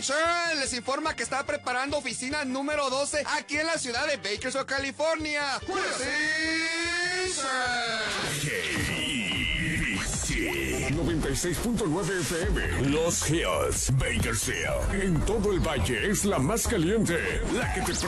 les informa que está preparando oficina número 12 aquí en la ciudad de Bakersfield, California. ¡Sí, 96.9 FM, Los Hills, Bakersfield. En todo el valle es la más caliente, la que te